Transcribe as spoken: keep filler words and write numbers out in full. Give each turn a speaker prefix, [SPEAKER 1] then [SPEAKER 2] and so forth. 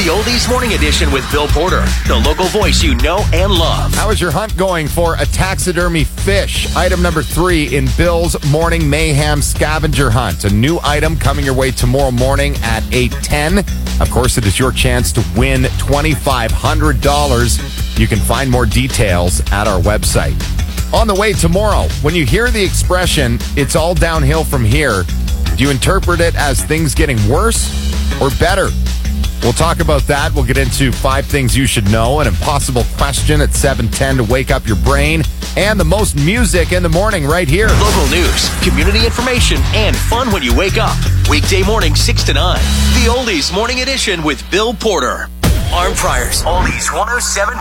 [SPEAKER 1] The Oldies Morning Edition with Bill Porter, the local voice you know and love.
[SPEAKER 2] How is your hunt going for a taxidermy fish? Item number three in Bill's Morning Mayhem Scavenger Hunt. A new item coming your way tomorrow morning at eight ten. Of course, it is your chance to win twenty-five hundred dollars. You can find more details at our website. On the way tomorrow, when you hear the expression, it's all downhill from here, do you interpret it as things getting worse or better? We'll talk about that. We'll get into five things you should know, an impossible question at seven ten to wake up your brain, and the most music in the morning right here.
[SPEAKER 1] Local news, community information, and fun when you wake up. Weekday morning, six to nine. The Oldies Morning Edition with Bill Porter. Arm Fryers, Oldies one oh seven